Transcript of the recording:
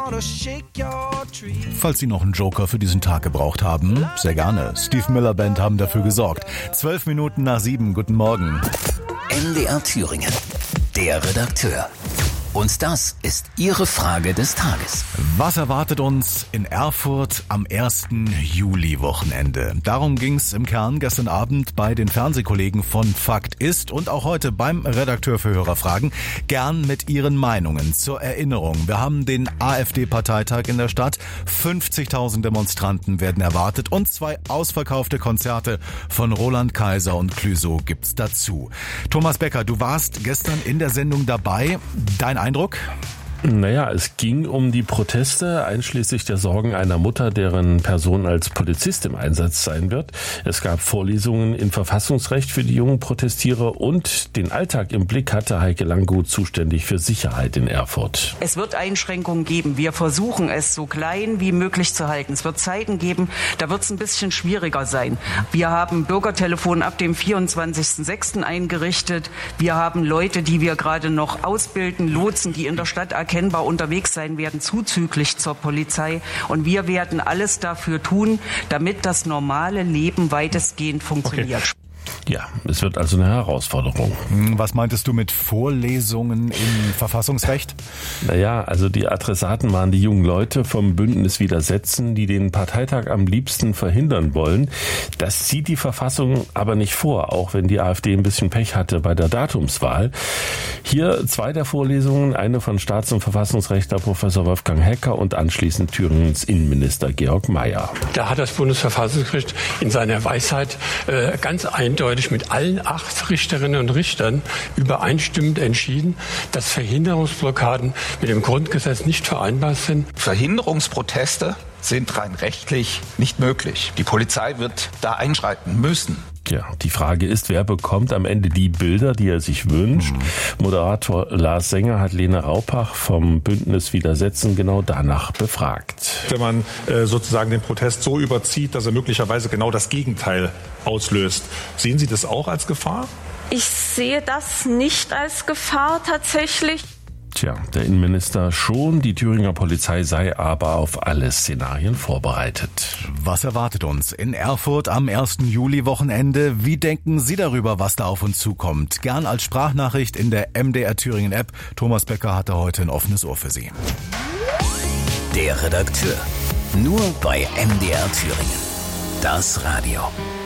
Falls Sie noch einen Joker für diesen Tag gebraucht haben, sehr gerne. Steve Miller Band haben dafür gesorgt. 12 Minuten nach 7, guten Morgen. MDR Thüringen, der Redakteur. Und das ist Ihre Frage des Tages. Was erwartet uns in Erfurt am 1. Juli-Wochenende? Darum ging's im Kern gestern Abend bei den Fernsehkollegen von Fakt ist und auch heute beim Redakteur für Hörerfragen. Gern mit Ihren Meinungen. Zur Erinnerung, wir haben den AfD-Parteitag in der Stadt. 50.000 Demonstranten werden erwartet und 2 ausverkaufte Konzerte von Roland Kaiser und Clouseau gibt's dazu. Thomas Becker, du warst gestern in der Sendung dabei. Dein Eindruck? Naja, es ging um die Proteste, einschließlich der Sorgen einer Mutter, deren Person als Polizist im Einsatz sein wird. Es gab Vorlesungen in Verfassungsrecht für die jungen Protestierer und den Alltag im Blick hatte Heike Langgut, zuständig für Sicherheit in Erfurt. Es wird Einschränkungen geben. Wir versuchen es so klein wie möglich zu halten. Es wird Zeiten geben, da wird es ein bisschen schwieriger sein. Wir haben Bürgertelefon ab dem 24.06. eingerichtet. Wir haben Leute, die wir gerade noch ausbilden, Lotsen, die in der Stadt erkennbar unterwegs sein werden, zuzüglich zur Polizei. Und wir werden alles dafür tun, damit das normale Leben weitestgehend funktioniert. Okay. Ja, es wird also eine Herausforderung. Was meintest du mit Vorlesungen im Verfassungsrecht? Naja, also die Adressaten waren die jungen Leute vom Bündnis Widersetzen, die den Parteitag am liebsten verhindern wollen. Das sieht die Verfassung aber nicht vor, auch wenn die AfD ein bisschen Pech hatte bei der Datumswahl. Hier 2 der Vorlesungen, eine von Staats- und Verfassungsrechtler Professor Wolfgang Hecker und anschließend Thüringens Innenminister Georg Mayer. Da hat das Bundesverfassungsgericht in seiner Weisheit ganz eindeutig mit allen 8 Richterinnen und Richtern übereinstimmend entschieden, dass Verhinderungsblockaden mit dem Grundgesetz nicht vereinbar sind. Verhinderungsproteste sind rein rechtlich nicht möglich. Die Polizei wird da einschreiten müssen. Ja, die Frage ist, wer bekommt am Ende die Bilder, die er sich wünscht? Moderator Lars Sänger hat Lene Raupach vom Bündnis Widersetzen genau danach befragt. Wenn man sozusagen den Protest so überzieht, dass er möglicherweise genau das Gegenteil auslöst. Sehen Sie das auch als Gefahr? Ich sehe das nicht als Gefahr tatsächlich. Tja, der Innenminister schon, die Thüringer Polizei sei aber auf alle Szenarien vorbereitet. Was erwartet uns in Erfurt am 1. Juli-Wochenende? Wie denken Sie darüber, was da auf uns zukommt? Gern als Sprachnachricht in der MDR Thüringen App. Thomas Becker hatte heute ein offenes Ohr für Sie. Der Redakteur. Nur bei MDR Thüringen. Das Radio.